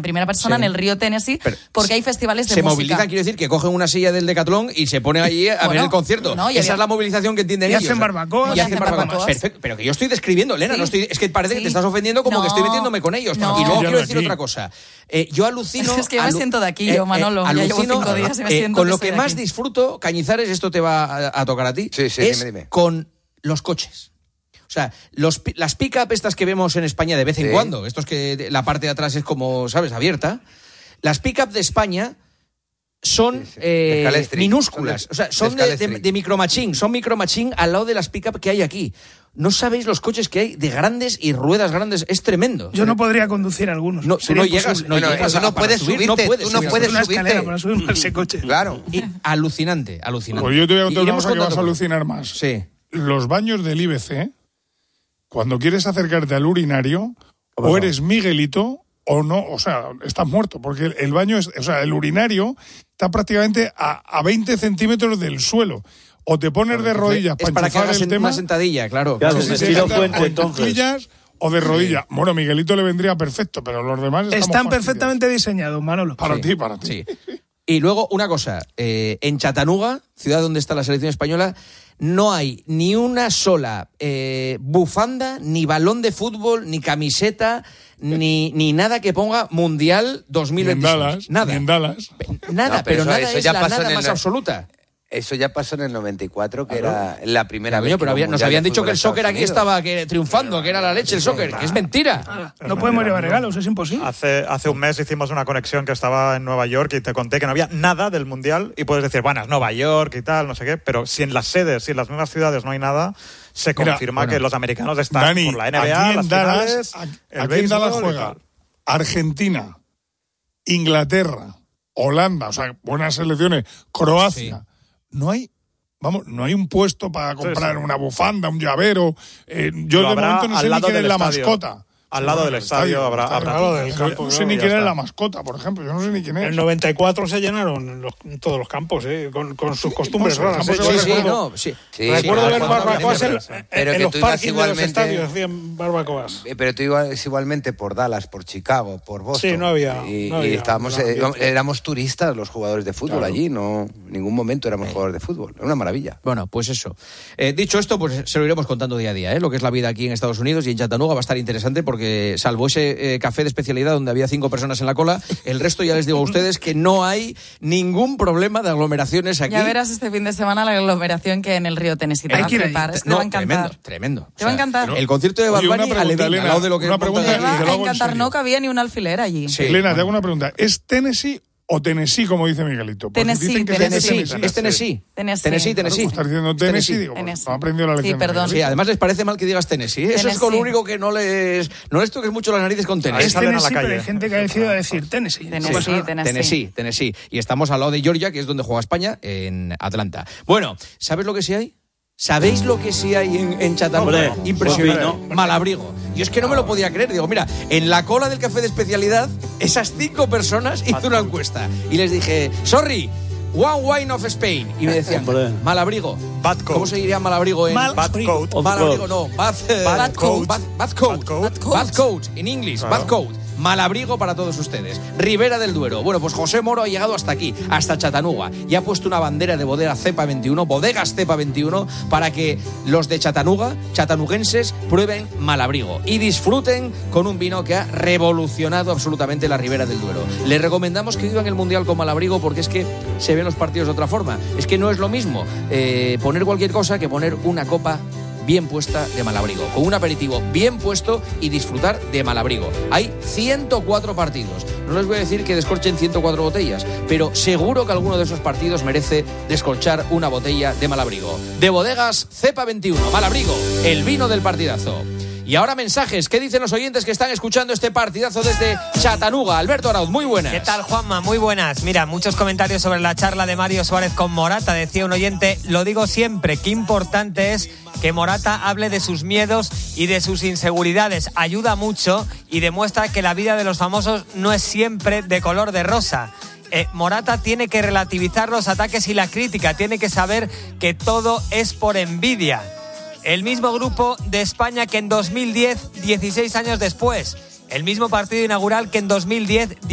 primera persona en el río Tennessee, porque hay festivales de música. Se movilizan, quiero decir, que cogen una silla del Decathlon y se ponen allí a ver el concierto. Esa es la movilización que entienden ellos. Y hacen barbacoas. Perfecto, pero que yo estoy describiendo, Elena, no estoy, es que parece que te estás ofendiendo como que estoy metiéndome con ellos. Y luego quiero decir otra cosa. Yo alucino... Es que yo me siento de aquí, yo, Manolo. Alucino, ya llevo 5 días y me siento con lo que más disfruto, Cañizares, esto te va a tocar a ti, dime. Con los coches. O sea, las pick-up estas que vemos en España de vez en cuando, estos que la parte de atrás es como, ¿sabes?, abierta. Las pick-up de España son minúsculas. O sea, son de micromachín. Son micromachín al lado de las pick-up que hay aquí. No sabéis los coches que hay de grandes y ruedas grandes. Es tremendo. Yo no podría conducir algunos. No llegas. No puedes subirte. Tú no puedes una subirte. Escalera para subirme a ese coche. Claro. Y alucinante. Pues yo te voy a contar una cosa que vas a alucinar más. Sí. Los baños del IBC, cuando quieres acercarte al urinario, o eres Miguelito o no, o sea, estás muerto, porque el baño el urinario está prácticamente a 20 centímetros del suelo. O te pones de rodillas para que hagas una sentadilla, claro. O de rodillas. Bueno, Miguelito le vendría perfecto, pero los demás están perfectamente diseñados, Manolo. Para ti. Sí. Y luego, una cosa, en Chattanooga, ciudad donde está la selección española, no hay ni una sola bufanda, ni balón de fútbol, ni camiseta, ni nada que ponga Mundial 2026. Ni en Dallas. Nada, pero nada es la nada más absoluta. Eso ya pasó en el 94, que era la primera vez. Pero nos habían dicho que el soccer aquí estaba triunfando, que era la leche el soccer, que es mentira. No podemos llevar regalos, es imposible. Hace un mes hicimos una conexión que estaba en Nueva York y te conté que no había nada del Mundial y puedes decir, bueno, es Nueva York y tal, no sé qué, pero si en las sedes, si en las mismas ciudades no hay nada, se confirma que los americanos están Dani, por la NBA, las finales, aquí en Dallas juega Argentina, Inglaterra, Holanda, o sea, buenas selecciones, Croacia. Sí. No hay un puesto para comprar una bufanda, un llavero. Yo de momento no sé ni quién es la mascota. Al lado del estadio habrá del campo. No sé ni quién es la mascota, por ejemplo. Yo no sé ni quién es. En el 94 se llenaron todos los campos, con sus costumbres raras. Sí. Recuerdo ver barbacoas en los parkings de los estadios, hacían barbacoas. Pero tú ibas igualmente por Dallas, por Chicago, por Boston. Sí, no había. Y estábamos, éramos turistas los jugadores de fútbol allí, no en ningún momento éramos jugadores de fútbol. Era una maravilla. Bueno, pues eso. Dicho esto, pues se lo iremos contando día a día, lo que es la vida aquí en Estados Unidos y en Chattanooga va a estar interesante porque salvo ese café de especialidad donde había 5 personas en la cola, el resto ya les digo a ustedes que no hay ningún problema de aglomeraciones aquí. Ya verás este fin de semana la aglomeración que en el río Tennessee. Te va a flipar, te va a encantar. Tremendo. Te va a encantar. El concierto de Bad Bunny al lado de lo que... Te va a encantar, no cabía ni un alfiler allí. Sí. Elena, te hago una pregunta. ¿Es Tennessee o Tennessee, como dice Miguelito? Tennessee. Es Tennessee. Tennessee. Estás diciendo Tennessee, digo, no ha aprendido la lección. Sí, perdón. Sí, además les parece mal que digas Tennessee. Eso es con lo único que no les toques mucho las narices con Tennessee. Es Tennessee, pero hay gente que ha decidido decir Tennessee. Tennessee. Y estamos al lado de Georgia, que es donde juega España, en Atlanta. Bueno, ¿sabes lo que sí hay? ¿Sabéis lo que sí hay en Chattanooga? Impresionante. ¿No? Malabrigo. Yo es que no me lo podía creer. Digo, mira, en la cola del café de especialidad, esas 5 personas hice una encuesta. Y les dije, sorry, one wine of Spain. Y me decían, Malabrigo. Bad coat. ¿Cómo se diría Malabrigo en...? Bad coat. Malabrigo, no. Bad coat. En inglés, bad coat. Malabrigo para todos ustedes. Ribera del Duero. Bueno, pues José Moro ha llegado hasta aquí, hasta Chattanooga, y ha puesto una bandera de bodega Cepa 21, bodegas Cepa 21, para que los de Chattanooga, chattanooguenses, prueben Malabrigo y disfruten con un vino que ha revolucionado absolutamente la Ribera del Duero. Les recomendamos que vivan el Mundial con Malabrigo porque es que se ven los partidos de otra forma. Es que no es lo mismo poner cualquier cosa que poner una copa bien puesta de Malabrigo, con un aperitivo bien puesto y disfrutar de Malabrigo. Hay 104 partidos. No les voy a decir que descorchen 104 botellas, pero seguro que alguno de esos partidos merece descorchar una botella de Malabrigo. De bodegas Cepa 21, Malabrigo, el vino del partidazo. Y ahora mensajes. ¿Qué dicen los oyentes que están escuchando este partidazo desde Chattanooga? Alberto Arauz, muy buenas. ¿Qué tal, Juanma? Muy buenas. Mira, muchos comentarios sobre la charla de Mario Suárez con Morata. Decía un oyente, lo digo siempre, qué importante es que Morata hable de sus miedos y de sus inseguridades. Ayuda mucho y demuestra que la vida de los famosos no es siempre de color de rosa. Morata tiene que relativizar los ataques y la crítica. Tiene que saber que todo es por envidia. El mismo grupo de España que en 2010, 16 años después. El mismo partido inaugural que en 2010,